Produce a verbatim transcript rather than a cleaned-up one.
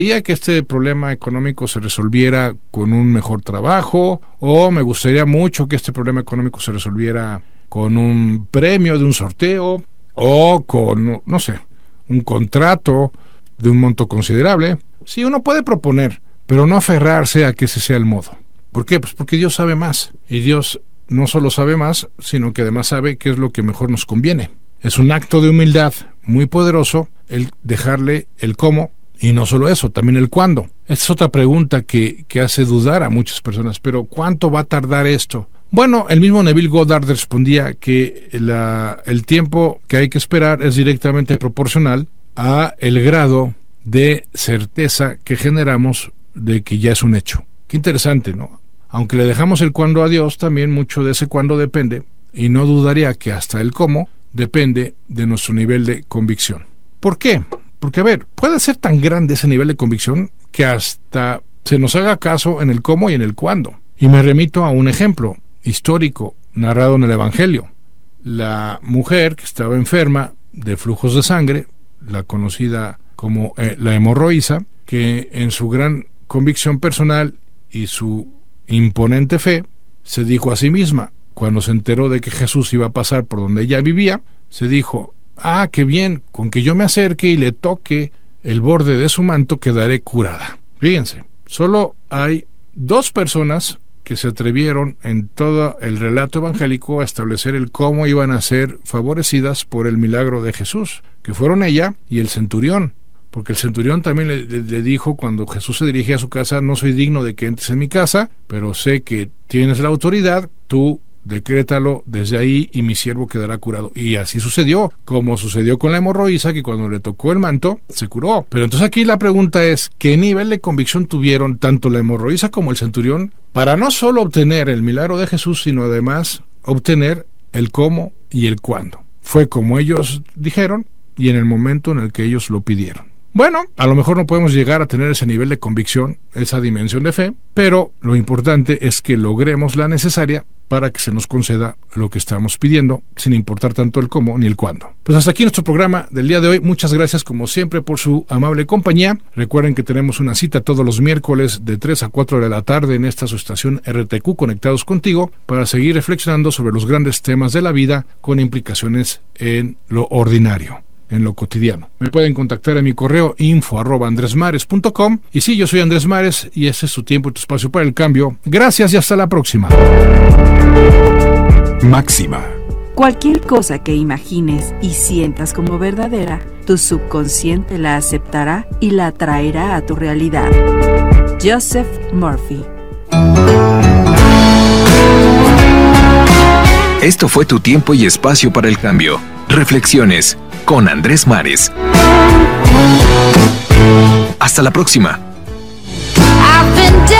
gustaría que este problema económico se resolviera con un mejor trabajo, o me gustaría mucho que este problema económico se resolviera con un premio de un sorteo, o con, no sé, un contrato de un monto considerable. Sí, uno puede proponer, pero no aferrarse a que ese sea el modo. ¿Por qué? Pues porque Dios sabe más, y Dios no solo sabe más, sino que además sabe qué es lo que mejor nos conviene. Es un acto de humildad muy poderoso el dejarle el cómo, y no solo eso, también el cuándo. Esta es otra pregunta que, que hace dudar a muchas personas, pero ¿cuánto va a tardar esto? Bueno, el mismo Neville Goddard respondía que la, el tiempo que hay que esperar es directamente proporcional a el grado de certeza que generamos de que ya es un hecho. Qué interesante, ¿no? Aunque le dejamos el cuándo a Dios, también mucho de ese cuándo depende, y no dudaría que hasta el cómo depende de nuestro nivel de convicción. ¿Por qué? Porque, a ver, puede ser tan grande ese nivel de convicción que hasta se nos haga caso en el cómo y en el cuándo. Y me remito a un ejemplo histórico narrado en el Evangelio. La mujer que estaba enferma de flujos de sangre, la conocida como eh, la hemorroísa, que en su gran convicción personal y su imponente fe, se dijo a sí misma, cuando se enteró de que Jesús iba a pasar por donde ella vivía, se dijo: ah, qué bien, con que yo me acerque y le toque el borde de su manto quedaré curada. Fíjense, solo hay dos personas que se atrevieron en todo el relato evangélico a establecer el cómo iban a ser favorecidas por el milagro de Jesús, que fueron ella y el centurión, porque el centurión también le, le, le dijo cuando Jesús se dirigía a su casa: no soy digno de que entres en mi casa, pero sé que tienes la autoridad, tú decrétalo desde ahí y mi siervo quedará curado. Y así sucedió, como sucedió con la hemorroísa, que cuando le tocó el manto se curó. Pero entonces aquí la pregunta es: ¿qué nivel de convicción tuvieron tanto la hemorroísa como el centurión para no solo obtener el milagro de Jesús, sino además obtener el cómo y el cuándo? Fue como ellos dijeron y en el momento en el que ellos lo pidieron. Bueno, a lo mejor no podemos llegar a tener ese nivel de convicción, esa dimensión de fe, pero lo importante es que logremos la necesaria para que se nos conceda lo que estamos pidiendo, sin importar tanto el cómo ni el cuándo. Pues hasta aquí nuestro programa del día de hoy. Muchas gracias como siempre por su amable compañía. Recuerden que tenemos una cita todos los miércoles de tres a cuatro de la tarde en esta su estación R T Q Conectados Contigo, para seguir reflexionando sobre los grandes temas de la vida con implicaciones en lo ordinario, en lo cotidiano. Me pueden contactar en mi correo info arroba andresmares punto com. Y sí, yo soy Andrés Mares y ese es su tiempo y tu espacio para el cambio. Gracias y hasta la próxima. Máxima. Cualquier cosa que imagines y sientas como verdadera, tu subconsciente la aceptará y la atraerá a tu realidad. Joseph Murphy. Esto fue tu tiempo y espacio para el cambio. Reflexiones con Andrés Mares. Hasta la próxima.